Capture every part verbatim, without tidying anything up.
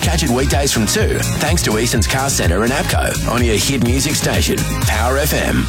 Catch it weekdays from two, thanks to Easton's Car Centre and APCO on your hit music station, Power F M.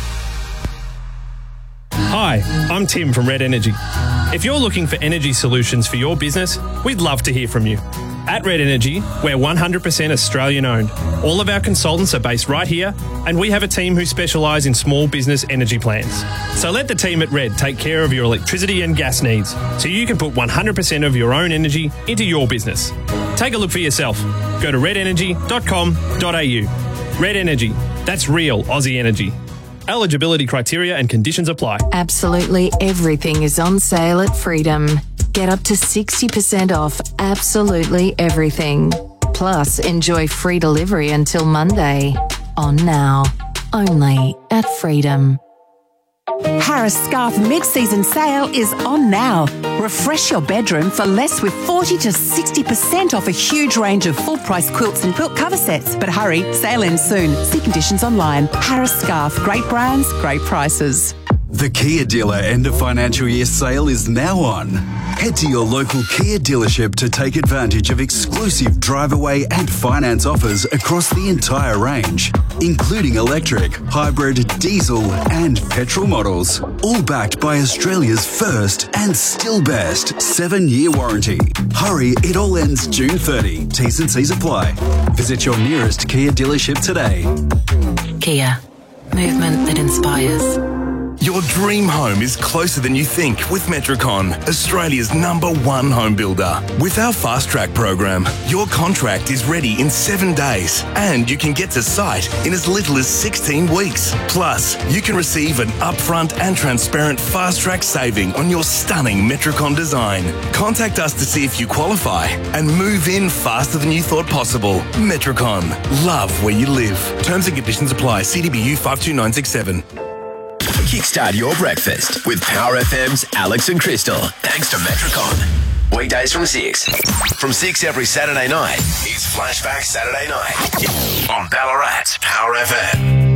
Hi, I'm Tim from Red Energy. If you're looking for energy solutions for your business, we'd love to hear from you. At Red Energy, we're one hundred percent Australian owned. All of our consultants are based right here, and we have a team who specialise in small business energy plans. So let the team at Red take care of your electricity and gas needs, so you can put one hundred percent of your own energy into your business. Take a look for yourself. Go to red energy dot com dot a u. Red Energy, that's real Aussie energy. Eligibility criteria and conditions apply. Absolutely everything is on sale at Freedom. Get up to sixty percent off absolutely everything. Plus, enjoy free delivery until Monday. On now. Only at Freedom. Harris Scarfe mid-season sale is on now. Refresh your bedroom for less with forty to sixty percent off a huge range of full-price quilts and quilt cover sets. But hurry, sale ends soon. See conditions online. Harris Scarfe, great brands, great prices. The Kia dealer end of financial year sale is now on. Head to your local Kia dealership to take advantage of exclusive drive away and finance offers across the entire range, including electric, hybrid, diesel and petrol models, all backed by Australia's first and still best seven-year warranty. Hurry, it all ends June thirtieth. T's and C's apply. Visit your nearest Kia dealership today. Kia. Movement that inspires. Your dream home is closer than you think with Metricon, Australia's number one home builder. With our Fast Track program, your contract is ready in seven days and you can get to site in as little as sixteen weeks. Plus, you can receive an upfront and transparent Fast Track saving on your stunning Metricon design. Contact us to see if you qualify and move in faster than you thought possible. Metricon, love where you live. Terms and conditions apply. C D B U five two nine six seven. Kickstart your breakfast with Power F M's Alex and Crystal, thanks to Metricon. Weekdays from six. From six every Saturday night, it's Flashback Saturday Night on Ballarat's Power F M.